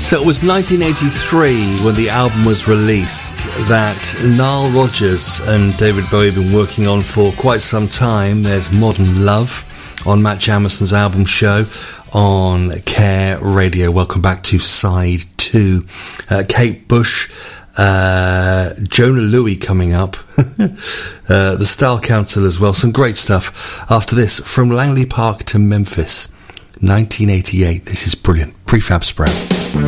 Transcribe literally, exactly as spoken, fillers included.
So it was nineteen eighty-three when the album was released that Nile Rodgers and David Bowie have been working on for quite some time. There's Modern Love on Matt Jamison's album show on Care Radio. Welcome back to side two. Uh, Kate Bush, uh, Jonah Louie coming up, uh, the Style Council as well. Some great stuff. After this, From Langley Park to Memphis, nineteen eighty-eight. This is brilliant. Prefab Sprout.